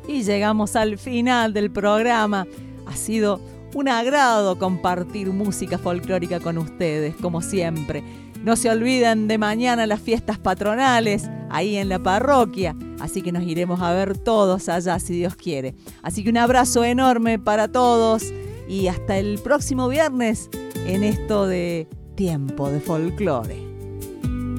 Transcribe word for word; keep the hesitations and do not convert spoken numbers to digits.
Y llegamos al final del programa. Ha sido un agrado compartir música folclórica con ustedes, como siempre. No se olviden de mañana las fiestas patronales, ahí en la parroquia. Así que nos iremos a ver todos allá, si Dios quiere. Así que un abrazo enorme para todos y hasta el próximo viernes en esto de Tiempo de Folclore.